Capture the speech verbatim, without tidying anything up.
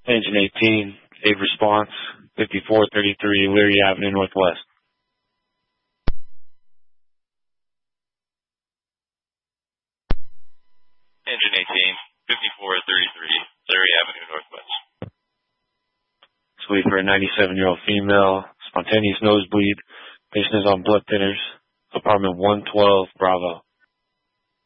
Engine eighteen, Dave response, fifty-four thirty-three Leary Avenue Northwest. Engine eighteen, fifty-four thirty-three Leary Avenue Northwest. Sweet for a ninety-seven-year-old female, spontaneous nosebleed. Patient is on blood thinners. Apartment one twelve, Bravo.